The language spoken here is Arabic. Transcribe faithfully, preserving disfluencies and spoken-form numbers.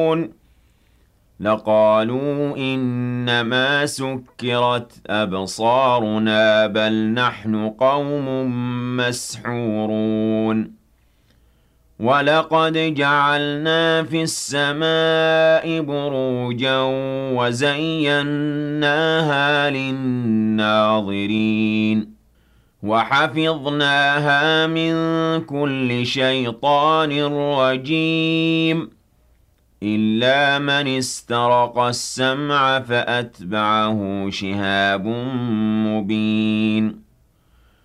يعلمون لقالوا إنما سكرت أبصارنا بل نحن قوم مسحورون ولقد جعلنا في السماء بروجا وزيناها للناظرين وحفظناها من كل شيطان رجيم إلا من استرق السمع فأتبعه شهاب مبين